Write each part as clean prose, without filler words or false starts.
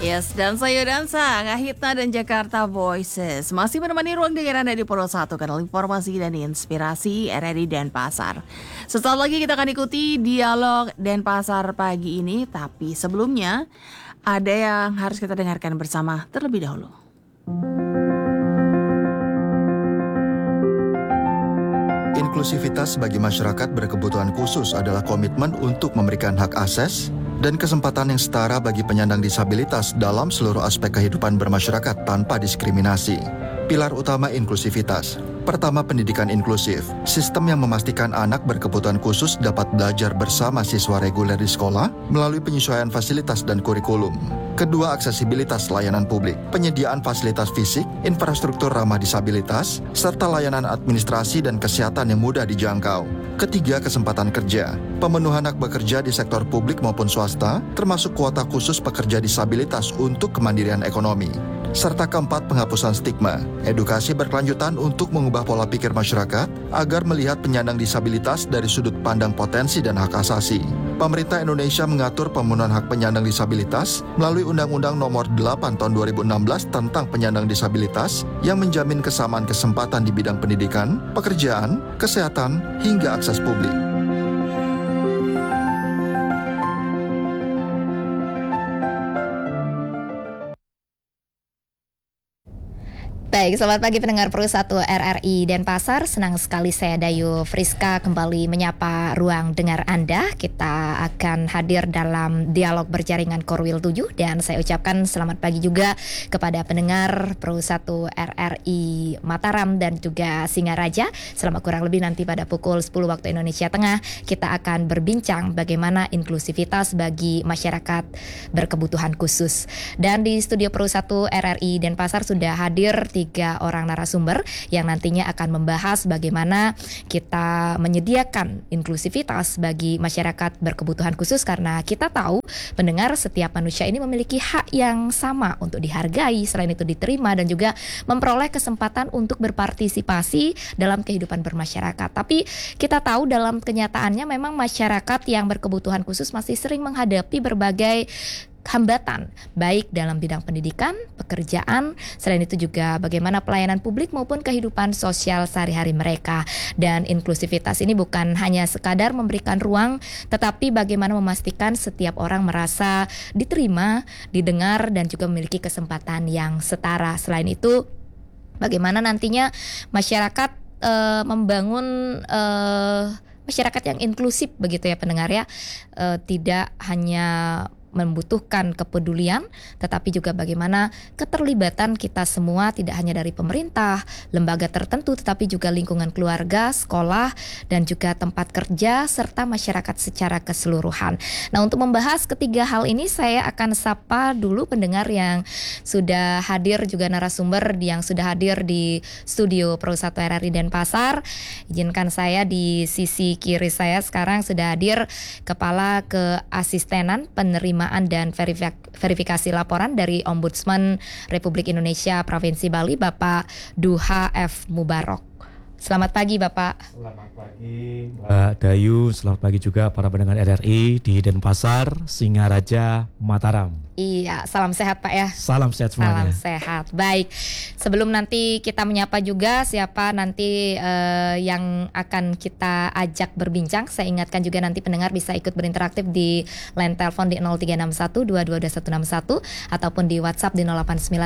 Yes, dan saya Dansa, Ngahitna dan Jakarta Voices masih menemani ruang dengar Anda di Puro 1, kanal informasi dan inspirasi RRI Denpasar. Sesaat lagi kita akan ikuti dialog Denpasar pagi ini, tapi sebelumnya ada yang harus kita dengarkan bersama terlebih dahulu. Inklusivitas bagi masyarakat berkebutuhan khusus adalah komitmen untuk memberikan hak akses dan kesempatan yang setara bagi penyandang disabilitas dalam seluruh aspek kehidupan bermasyarakat tanpa diskriminasi. Pilar utama inklusivitas. Pertama, pendidikan inklusif. Sistem yang memastikan anak berkebutuhan khusus dapat belajar bersama siswa reguler di sekolah melalui penyesuaian fasilitas dan kurikulum. Kedua, aksesibilitas layanan publik. Penyediaan fasilitas fisik, infrastruktur ramah disabilitas, serta layanan administrasi dan kesehatan yang mudah dijangkau. Ketiga, kesempatan kerja. Pemenuhan hak bekerja di sektor publik maupun swasta, termasuk kuota khusus pekerja disabilitas untuk kemandirian ekonomi. Serta keempat, penghapusan stigma. Edukasi berkelanjutan untuk mengubah pola pikir masyarakat agar melihat penyandang disabilitas dari sudut pandang potensi dan hak asasi. Pemerintah Indonesia mengatur pemenuhan hak penyandang disabilitas melalui Undang-Undang Nomor 8 Tahun 2016 tentang penyandang disabilitas yang menjamin kesamaan kesempatan di bidang pendidikan, pekerjaan, kesehatan, hingga akses publik. Baik, selamat pagi pendengar Pro 1 RRI Denpasar. Senang sekali saya Dayu Friska kembali menyapa ruang dengar Anda. Kita akan hadir dalam dialog berjaringan Korwil 7 dan saya ucapkan selamat pagi juga kepada pendengar Pro 1 RRI Mataram dan juga Singaraja. Selama kurang lebih nanti pada pukul 10 waktu Indonesia Tengah kita akan berbincang bagaimana inklusivitas bagi masyarakat berkebutuhan khusus. Dan di studio Pro 1 RRI Denpasar sudah hadir 3 orang narasumber yang nantinya akan membahas bagaimana kita menyediakan inklusivitas bagi masyarakat berkebutuhan khusus, karena kita tahu pendengar setiap manusia ini memiliki hak yang sama untuk dihargai, selain itu diterima dan juga memperoleh kesempatan untuk berpartisipasi dalam kehidupan bermasyarakat. Tapi kita tahu dalam kenyataannya memang masyarakat yang berkebutuhan khusus masih sering menghadapi berbagai hambatan, baik dalam bidang pendidikan, pekerjaan, selain itu juga bagaimana pelayanan publik maupun kehidupan sosial sehari-hari mereka. Dan inklusivitas ini bukan hanya sekadar memberikan ruang, tetapi bagaimana memastikan setiap orang merasa diterima, didengar, dan juga memiliki kesempatan yang setara. Selain itu, bagaimana nantinya masyarakat membangun masyarakat yang inklusif, begitu ya pendengar ya, tidak hanya membutuhkan kepedulian, tetapi juga bagaimana keterlibatan kita semua, tidak hanya dari pemerintah, lembaga tertentu, tetapi juga lingkungan keluarga, sekolah, dan juga tempat kerja, serta masyarakat secara keseluruhan. Nah, untuk membahas ketiga hal ini, saya akan sapa dulu pendengar yang sudah hadir, juga narasumber yang sudah hadir di studio Pro 1 RRI Denpasar. Izinkan saya di sisi kiri saya sekarang sudah hadir Kepala Keasistenan Penerimaan dan verifikasi laporan dari Ombudsman Republik Indonesia Provinsi Bali, Bapak Duha F. Mubarok. Selamat pagi Bapak. Selamat pagi Mbak Dayu, selamat pagi juga para pendengar RRI di Denpasar, Singaraja, Mataram. Iya, salam sehat Pak ya. Salam sehat semuanya. Salam sehat. Baik, sebelum nanti kita menyapa juga siapa nanti yang akan kita ajak berbincang, saya ingatkan juga nanti pendengar bisa ikut berinteraktif di line telepon di 0361 222161 ataupun di WhatsApp di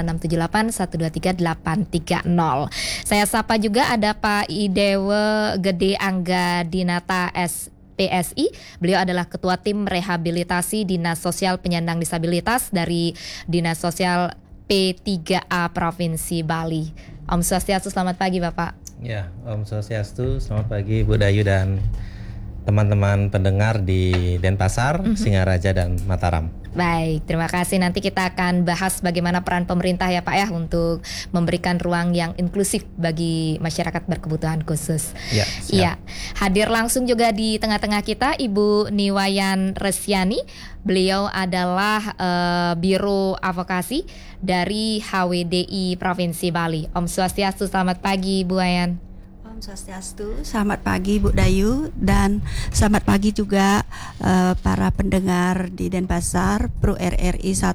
089678 Saya sapa juga ada Pak Idewe Gede Angga Dinata PSI. Beliau adalah Ketua Tim Rehabilitasi Dinas Sosial Penyandang Disabilitas dari Dinas Sosial P3A Provinsi Bali. Om Swastiastu, selamat pagi Bapak. Ya, Om Swastiastu, selamat pagi Bu Dayu dan teman-teman pendengar di Denpasar, Singaraja, dan Mataram. Baik, terima kasih. Nanti kita akan bahas bagaimana peran pemerintah ya Pak ya untuk memberikan ruang yang inklusif bagi masyarakat berkebutuhan khusus. Ya, iya. Hadir langsung juga di tengah-tengah kita Ibu Niwayan Resyani. Beliau adalah Biro Advokasi dari HWDI Provinsi Bali. Om Swastiastu, selamat pagi Bu Wayan. Salam Swastiastu, selamat pagi Bu Dayu dan selamat pagi juga para pendengar di Denpasar, Pro RRI 1,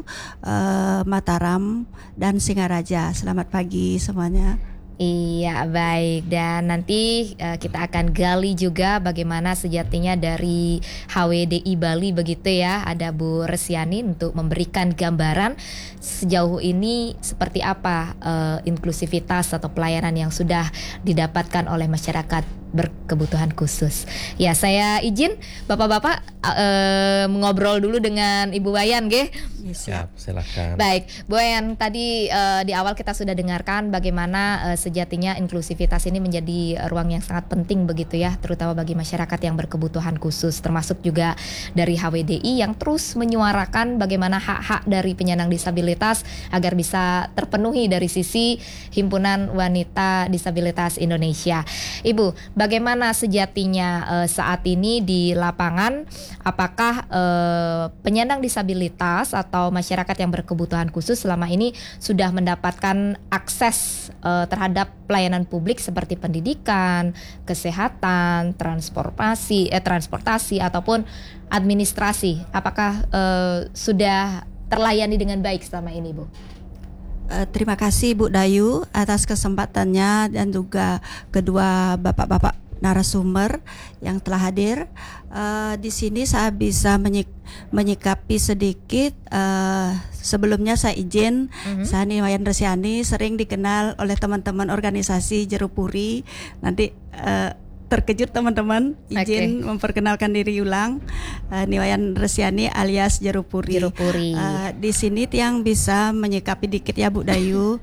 Mataram dan Singaraja. Selamat pagi semuanya. Iya, baik. Dan nanti kita akan gali juga bagaimana sejatinya dari HWDI Bali begitu ya. Ada Bu Resiani untuk memberikan gambaran sejauh ini seperti apa inklusivitas atau pelayanan yang sudah didapatkan oleh masyarakat berkebutuhan khusus. Ya, saya izin Bapak-bapak mengobrol dulu dengan Ibu Wayan, nggih. Siap, silakan. Baik, Bu Wayan, tadi di awal kita sudah dengarkan bagaimana sejatinya inklusivitas ini menjadi ruang yang sangat penting begitu ya, terutama bagi masyarakat yang berkebutuhan khusus, termasuk juga dari HWDI yang terus menyuarakan bagaimana hak-hak dari penyandang disabilitas agar bisa terpenuhi dari sisi Himpunan Wanita Disabilitas Indonesia. Ibu, bagaimana sejatinya saat ini di lapangan, apakah penyandang disabilitas atau masyarakat yang berkebutuhan khusus selama ini sudah mendapatkan akses terhadap pelayanan publik seperti pendidikan, kesehatan, transportasi ataupun administrasi? Apakah sudah terlayani dengan baik selama ini, Bu? Terima kasih Bu Dayu atas kesempatannya dan juga kedua bapak-bapak narasumber yang telah hadir. Di sini saya bisa menyikapi sedikit. Sebelumnya saya izin, saya Wayan Resiani, sering dikenal oleh teman-teman organisasi Jerupuri. Nanti terkejut teman-teman, izin memperkenalkan diri ulang. Wayan Resiani alias Jerupuri. Di sini Tiang bisa menyikapi dikit ya Bu Dayu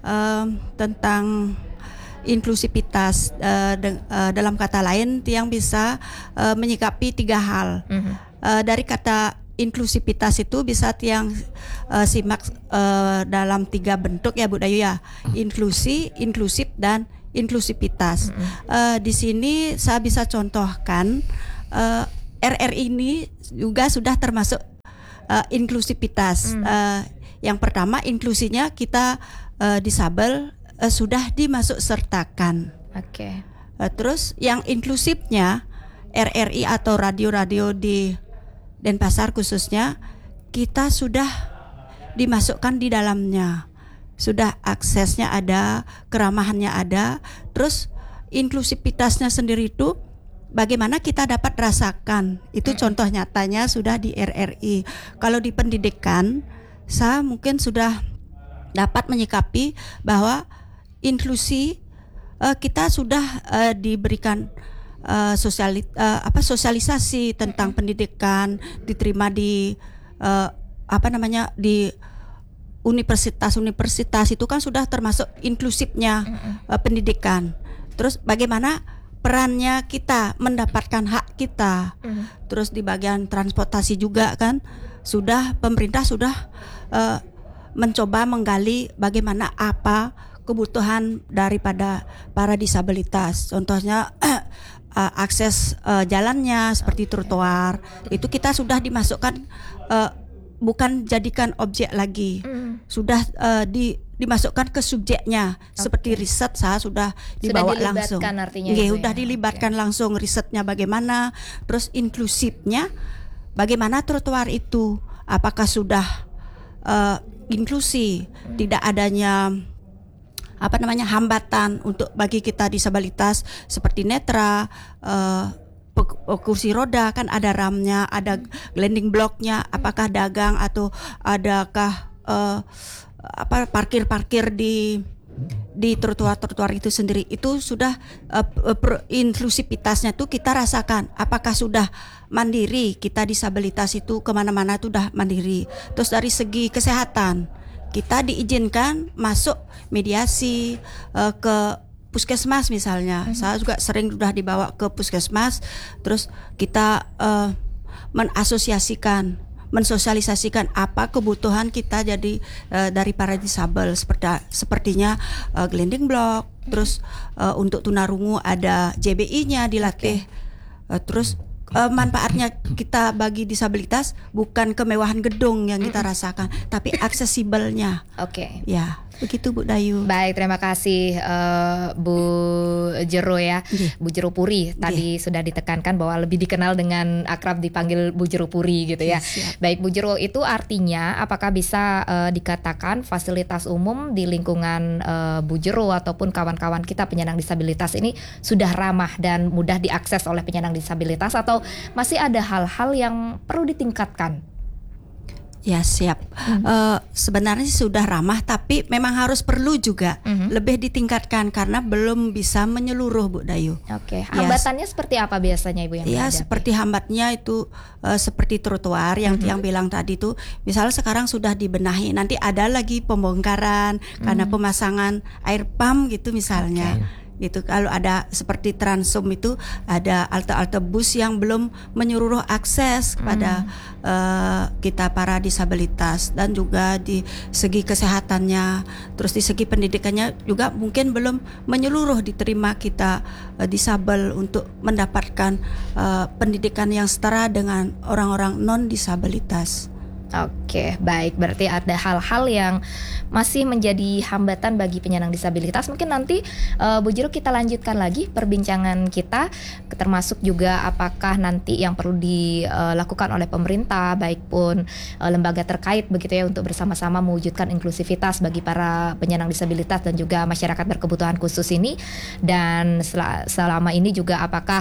tentang inklusivitas. Dalam kata lain, Tiang bisa menyikapi 3 hal. Dari kata inklusivitas itu bisa Tiang simak dalam 3 bentuk ya Bu Dayu ya. Inklusi, inklusif dan inklusivitas. Di sini saya bisa contohkan RRI ini juga sudah termasuk inklusivitas. Yang pertama, inklusinya kita disabel sudah dimasuk sertakan. Terus yang inklusifnya RRI atau radio-radio di Denpasar khususnya kita sudah dimasukkan di dalamnya. Sudah aksesnya ada, keramahannya ada. Terus inklusivitasnya sendiri itu bagaimana kita dapat rasakan. Itu contoh nyatanya sudah di RRI. Kalau di pendidikan, saya mungkin sudah dapat menyikapi bahwa inklusi kita sudah diberikan sosialisasi tentang pendidikan, diterima di di universitas itu kan sudah termasuk inklusifnya pendidikan. Terus bagaimana perannya kita mendapatkan hak kita. Terus di bagian transportasi juga kan pemerintah sudah mencoba menggali bagaimana apa kebutuhan daripada para disabilitas. Contohnya akses jalannya seperti trotoar. Itu kita sudah dimasukkan bukan jadikan objek lagi, sudah dimasukkan ke subjeknya. Seperti riset saya sudah dibawa langsung. Sudah dilibatkan langsung risetnya bagaimana. Terus inklusifnya bagaimana trotoar itu, apakah sudah inklusi, tidak adanya hambatan untuk bagi kita disabilitas seperti netra, kursi roda kan ada ramnya, ada landing blocknya, apakah dagang atau adakah parkir di trotoar itu sendiri. Itu sudah inklusivitasnya tuh kita rasakan. Apakah sudah mandiri, kita disabilitas itu kemana-mana itu sudah mandiri. Terus dari segi kesehatan kita diizinkan masuk mediasi ke puskesmas misalnya. Saya juga sering sudah dibawa ke puskesmas. Terus kita mensosialisasikan apa kebutuhan kita jadi dari para disabel, sepertinya gliding block. Terus untuk tunarungu ada JBI-nya dilatih. Terus manfaatnya kita bagi disabilitas bukan kemewahan gedung yang kita rasakan, tapi aksesibelnya. Ya. Begitu Bu Dayu. Baik, terima kasih Bu Jero ya, Bu Jero Puri. Tadi sudah ditekankan bahwa lebih dikenal dengan akrab dipanggil Bu Jero Puri gitu ya. Siap. Baik Bu Jero, itu artinya apakah bisa dikatakan fasilitas umum di lingkungan Bu Jero ataupun kawan-kawan kita penyandang disabilitas ini sudah ramah dan mudah diakses oleh penyandang disabilitas, atau masih ada hal-hal yang perlu ditingkatkan? Ya siap. Sebenarnya sudah ramah, tapi memang harus perlu juga lebih ditingkatkan karena belum bisa menyeluruh Bu Dayu. Oke, hambatannya seperti apa biasanya Ibu yang Ya dihadapi? seperti hambatnya itu seperti trotoar yang tiang bilang tadi tuh. Misalnya sekarang sudah dibenahi, nanti ada lagi pembongkaran karena pemasangan air pump gitu misalnya. Gitu, kalau ada seperti Transum itu ada halte-halte bus yang belum menyeluruh akses kepada kita para disabilitas, dan juga di segi kesehatannya, terus di segi pendidikannya juga mungkin belum menyeluruh diterima kita disabel untuk mendapatkan pendidikan yang setara dengan orang-orang non disabilitas. Oke, baik. Berarti ada hal-hal yang masih menjadi hambatan bagi penyandang disabilitas. Mungkin nanti Bu Jero kita lanjutkan lagi perbincangan kita, termasuk juga apakah nanti yang perlu dilakukan oleh pemerintah, baik pun lembaga terkait begitu ya, untuk bersama-sama mewujudkan inklusivitas bagi para penyandang disabilitas dan juga masyarakat berkebutuhan khusus ini. Dan selama ini juga apakah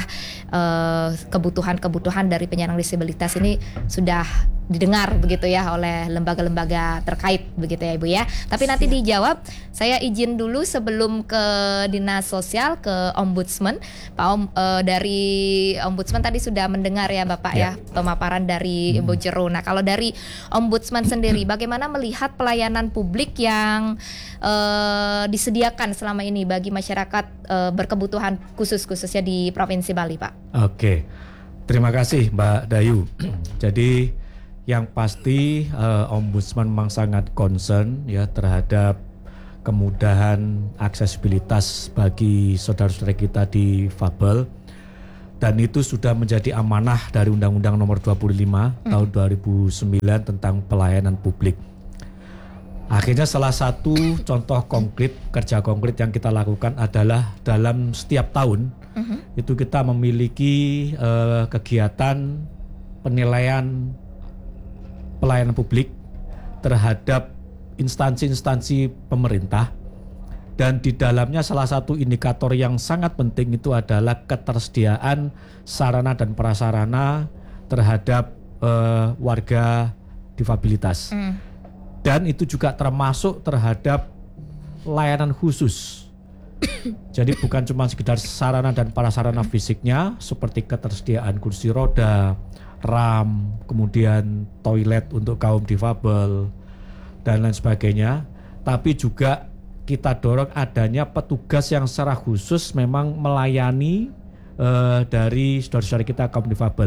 kebutuhan-kebutuhan dari penyandang disabilitas ini sudah didengar begitu ya oleh lembaga-lembaga terkait begitu ya Ibu ya. Tapi nanti dijawab. Saya izin dulu sebelum ke Dinas Sosial, ke Ombudsman. Pak dari Ombudsman tadi sudah mendengar ya Bapak ya pemaparan dari Bu Jero. Nah, kalau dari Ombudsman sendiri bagaimana melihat pelayanan publik yang disediakan selama ini bagi masyarakat berkebutuhan khususnya di Provinsi Bali, Pak? Oke, terima kasih Mbak Dayu. Jadi yang pasti Ombudsman memang sangat concern ya terhadap kemudahan aksesibilitas bagi saudara-saudara kita difabel, dan itu sudah menjadi amanah dari Undang-Undang Nomor 25 tahun 2009 tentang pelayanan publik. Akhirnya salah satu contoh konkret, kerja konkret yang kita lakukan adalah dalam setiap tahun itu kita memiliki kegiatan penilaian pelayanan publik terhadap instansi-instansi pemerintah, dan di dalamnya salah satu indikator yang sangat penting itu adalah ketersediaan sarana dan prasarana terhadap warga difabilitas. Dan itu juga termasuk terhadap layanan khusus. Jadi bukan cuma sekedar sarana dan prasarana fisiknya seperti ketersediaan kursi roda, RAM, kemudian toilet untuk kaum difabel dan lain sebagainya, tapi juga kita dorong adanya petugas yang secara khusus memang melayani dari saudara-saudara kita kaum difabel.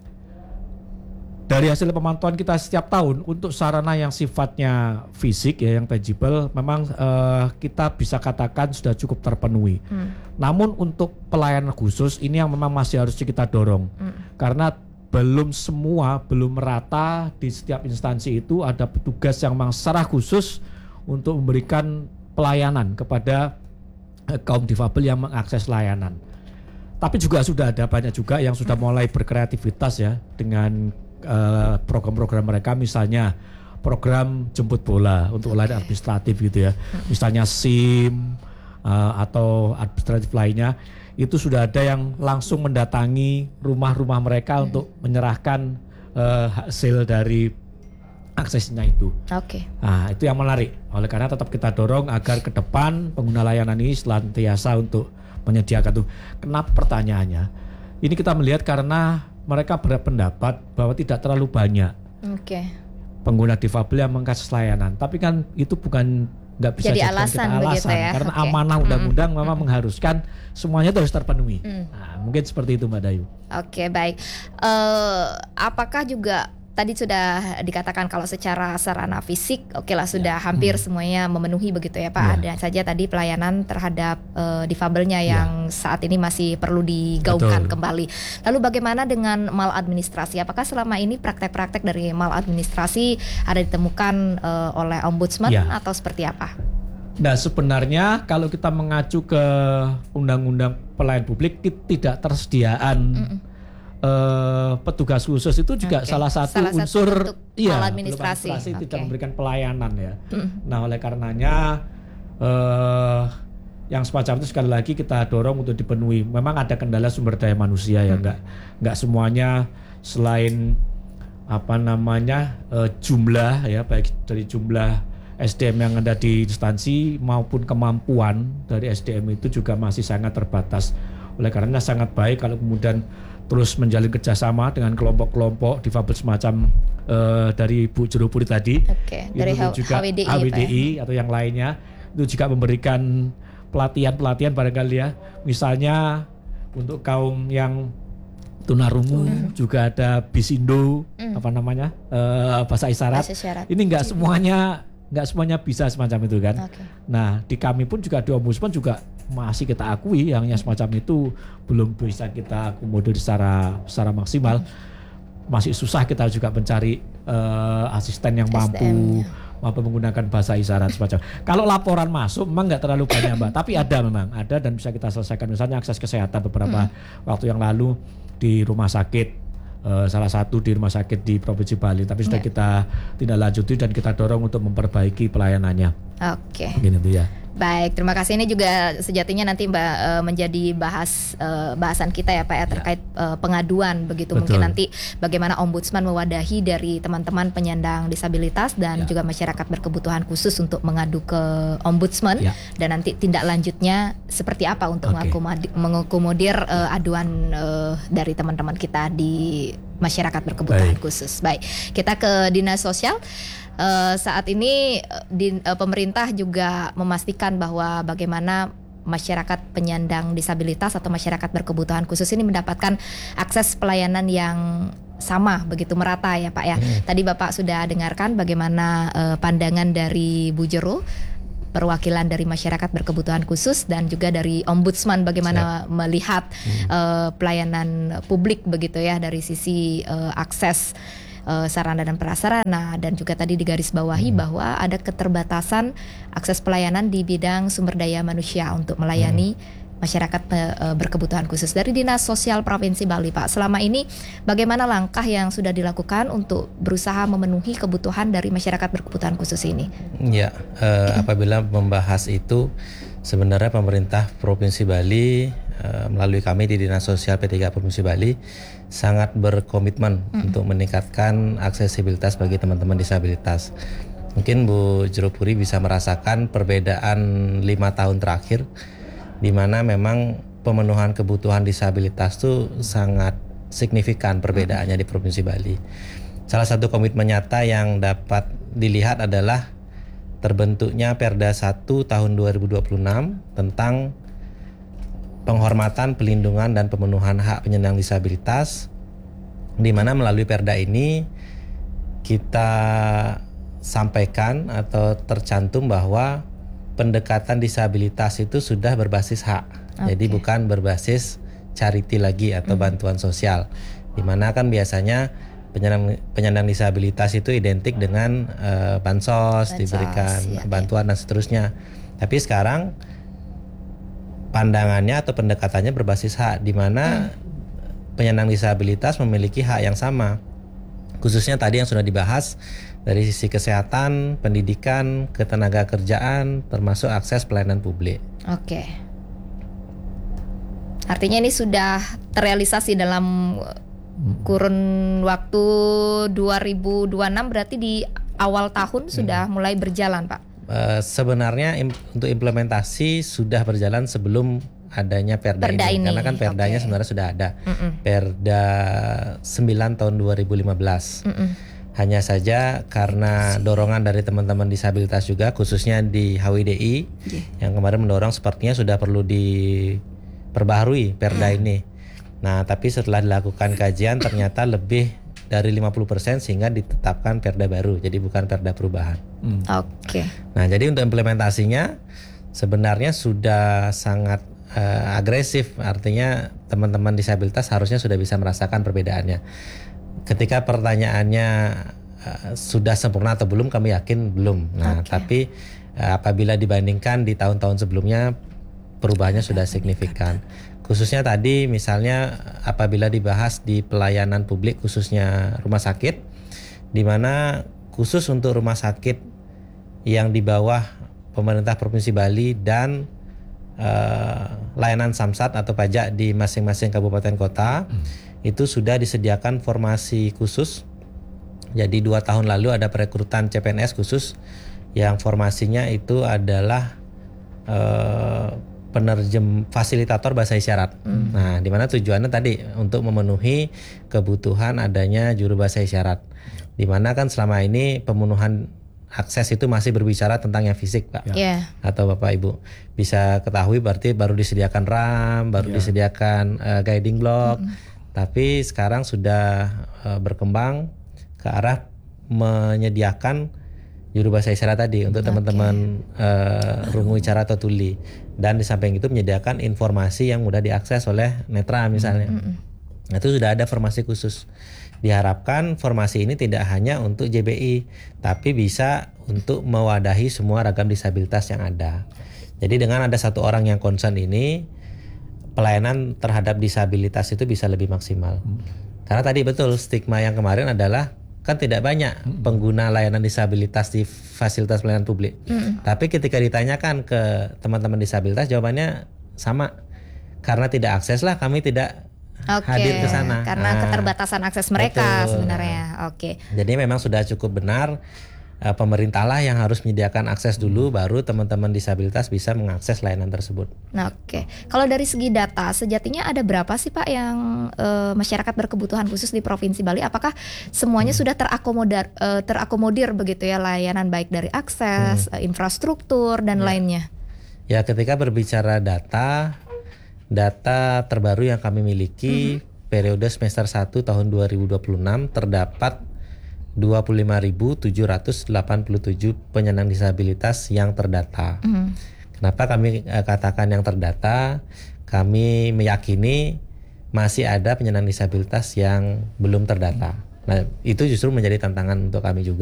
Dari hasil pemantauan kita setiap tahun untuk sarana yang sifatnya fisik ya, yang tangible, memang kita bisa katakan sudah cukup terpenuhi. Namun untuk pelayanan khusus ini yang memang masih harus kita dorong, karena belum merata di setiap instansi itu ada petugas yang memang secara khusus untuk memberikan pelayanan kepada kaum difabel yang mengakses layanan. Tapi juga sudah ada banyak juga yang sudah mulai berkreativitas ya dengan program-program mereka, misalnya program jemput bola untuk layanan administratif gitu ya, misalnya SIM atau administratif lainnya. Itu sudah ada yang langsung mendatangi rumah-rumah mereka untuk menyerahkan hasil dari aksesnya itu. Oke. Nah, itu yang menarik. Oleh karena tetap kita dorong agar ke depan pengguna layanan ini senantiasa untuk menyediakan itu. Kenapa pertanyaannya? Ini kita melihat karena mereka berpendapat bahwa tidak terlalu banyak pengguna difabel yang mengakses layanan. Tapi kan itu bukan nggak bisa jadi kita alasan ya? Karena amanah undang-undang memang mengharuskan semuanya itu harus terpenuhi. Nah, mungkin seperti itu Mbak Dayu. Oke, baik. Apakah juga tadi sudah dikatakan kalau secara sarana fisik oke lah sudah hampir semuanya memenuhi begitu ya Pak. Ada saja tadi pelayanan terhadap difabelnya yang saat ini masih perlu digaungkan kembali. Lalu bagaimana dengan maladministrasi? Apakah selama ini praktek-praktek dari maladministrasi ada ditemukan oleh Ombudsman atau seperti apa? Nah, sebenarnya kalau kita mengacu ke Undang-Undang Pelayanan Publik, tidak tersediaan petugas khusus itu juga salah satu unsur administrasi tidak memberikan pelayanan ya. Nah, oleh karenanya yang semacam itu sekali lagi kita dorong untuk dipenuhi. Memang ada kendala sumber daya manusia ya, nggak semuanya selain jumlah ya, baik dari jumlah SDM yang ada di instansi maupun kemampuan dari SDM itu juga masih sangat terbatas. Oleh karena sangat baik kalau kemudian terus menjalin kerjasama dengan kelompok-kelompok difabel semacam dari Bu Jerupuri tadi, dari juga HWDI, HWDI atau yang lainnya, itu juga memberikan pelatihan barangkali ya. Misalnya untuk kaum yang tunarungu juga ada Bisindo, bahasa isyarat. Ini nggak semuanya bisa semacam itu kan. Nah, di kami pun juga di Ombudsman juga masih kita akui yang semacam itu belum bisa kita akomodir secara maksimal. Masih susah kita juga mencari asisten yang mampu menggunakan bahasa isyarat semacam. Kalau laporan masuk memang nggak terlalu banyak Mbak, tapi ada dan bisa kita selesaikan. Misalnya akses kesehatan beberapa waktu yang lalu di rumah sakit, salah satu di rumah sakit di Provinsi Bali, tapi sudah kita tindak lanjuti dan kita dorong untuk memperbaiki pelayanannya. Gitu ya. Baik, terima kasih. Ini juga sejatinya nanti Mbak menjadi bahasan kita ya Pak ya, terkait pengaduan begitu. Betul. Mungkin nanti bagaimana Ombudsman mewadahi dari teman-teman penyandang disabilitas dan juga masyarakat berkebutuhan khusus untuk mengadu ke Ombudsman, dan nanti tindak lanjutnya seperti apa untuk mengakomodir aduan dari teman-teman kita di masyarakat berkebutuhan khusus. Baik, kita ke Dinas Sosial. Saat ini pemerintah juga memastikan bahwa bagaimana masyarakat penyandang disabilitas atau masyarakat berkebutuhan khusus ini mendapatkan akses pelayanan yang sama, begitu merata ya Pak ya. Tadi Bapak sudah dengarkan bagaimana pandangan dari Bu Jero, perwakilan dari masyarakat berkebutuhan khusus, dan juga dari Ombudsman bagaimana melihat pelayanan publik begitu ya dari sisi akses sarana dan prasarana, dan juga tadi digarisbawahi bahwa ada keterbatasan akses pelayanan di bidang sumber daya manusia untuk melayani masyarakat berkebutuhan khusus. Dari Dinas Sosial Provinsi Bali Pak, selama ini bagaimana langkah yang sudah dilakukan untuk berusaha memenuhi kebutuhan dari masyarakat berkebutuhan khusus ini? Ya, apabila membahas itu, sebenarnya pemerintah Provinsi Bali melalui kami di Dinas Sosial P3 Provinsi Bali sangat berkomitmen untuk meningkatkan aksesibilitas bagi teman-teman disabilitas. Mungkin Bu Jerupuri bisa merasakan perbedaan 5 tahun terakhir, di mana memang pemenuhan kebutuhan disabilitas itu sangat signifikan perbedaannya di Provinsi Bali. Salah satu komitmen nyata yang dapat dilihat adalah terbentuknya Perda 1 tahun 2026 tentang penghormatan, pelindungan, dan pemenuhan hak penyandang disabilitas, di mana melalui Perda ini kita sampaikan atau tercantum bahwa pendekatan disabilitas itu sudah berbasis hak. Jadi bukan berbasis charity lagi atau bantuan sosial, di mana kan biasanya penyandang disabilitas itu identik dengan bansos, diberikan bantuan dan seterusnya. Tapi sekarang pandangannya atau pendekatannya berbasis hak, di mana penyandang disabilitas memiliki hak yang sama, khususnya tadi yang sudah dibahas dari sisi kesehatan, pendidikan, ketenaga kerjaan, termasuk akses pelayanan publik. Artinya ini sudah terrealisasi dalam kurun waktu 2026, berarti di awal tahun sudah mulai berjalan Pak? Sebenarnya untuk implementasi sudah berjalan sebelum adanya Perda ini, karena kan Perdanya sebenarnya sudah ada. Perda 9 tahun 2015. Hanya saja karena dorongan dari teman-teman disabilitas juga, khususnya di HWDI yang kemarin mendorong, sepertinya sudah perlu diperbaharui Perda ini. Nah, tapi setelah dilakukan kajian ternyata lebih dari 50% sehingga ditetapkan Perda baru, jadi bukan Perda perubahan. Nah, jadi untuk implementasinya sebenarnya sudah sangat agresif, artinya teman-teman disabilitas harusnya sudah bisa merasakan perbedaannya. Ketika pertanyaannya sudah sempurna atau belum, kami yakin belum. Nah, tapi apabila dibandingkan di tahun-tahun sebelumnya perubahannya sudah signifikan. Khususnya tadi misalnya apabila dibahas di pelayanan publik khususnya rumah sakit, di mana khusus untuk rumah sakit yang di bawah pemerintah Provinsi Bali dan layanan samsat atau pajak di masing-masing kabupaten kota itu sudah disediakan formasi khusus. Jadi 2 tahun lalu ada perekrutan CPNS khusus yang formasinya itu adalah fasilitator bahasa isyarat. Nah, di mana tujuannya tadi untuk memenuhi kebutuhan adanya juru bahasa isyarat. Di mana kan selama ini pemenuhan akses itu masih berbicara tentang yang fisik, Pak. Atau Bapak Ibu bisa ketahui berarti baru disediakan RAM, baru disediakan guiding block. Tapi sekarang sudah berkembang ke arah menyediakan juru bahasa isyarat tadi untuk teman-teman rungu bicara atau tuli. Dan di samping itu menyediakan informasi yang mudah diakses oleh netra misalnya. Nah, itu sudah ada formasi khusus. Diharapkan formasi ini tidak hanya untuk JBI, tapi bisa untuk mewadahi semua ragam disabilitas yang ada. Jadi dengan ada satu orang yang concern ini, pelayanan terhadap disabilitas itu bisa lebih maksimal. Karena tadi betul stigma yang kemarin adalah kan tidak banyak pengguna layanan disabilitas di fasilitas pelayanan publik. Tapi ketika ditanyakan ke teman-teman disabilitas, jawabannya sama. Karena tidak akses lah kami tidak hadir ke sana. Karena keterbatasan akses mereka sebenarnya. Jadi memang sudah cukup benar pemerintah lah yang harus menyediakan akses dulu, baru teman-teman disabilitas bisa mengakses layanan tersebut. Kalau dari segi data, sejatinya ada berapa sih Pak yang masyarakat berkebutuhan khusus di Provinsi Bali? Apakah semuanya sudah terakomodir begitu ya, layanan baik dari akses, infrastruktur dan lainnya? Ya, ketika berbicara data terbaru yang kami miliki periode semester 1 tahun 2026 terdapat 25.787 penyandang disabilitas yang terdata. Kenapa kami katakan yang terdata? Kami meyakini masih ada penyandang disabilitas yang belum terdata. Nah, itu justru menjadi tantangan untuk kami juga.